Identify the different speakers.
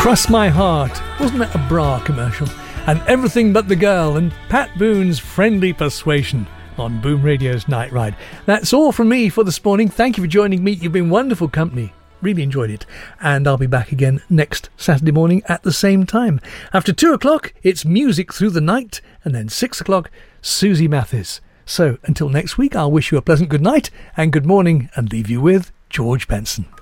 Speaker 1: Cross My Heart. Wasn't that a bra commercial? And Everything But the Girl and Pat Boone's Friendly Persuasion on Boom Radio's Night Ride. That's all from me for this morning. Thank you for joining me. You've been wonderful company. Really enjoyed it. And I'll be back again next Saturday morning at the same time. After 2 o'clock, it's Music Through the Night. And then 6 o'clock, Susie Mathis. So until next week, I'll wish you a pleasant good night and good morning and leave you with George Benson.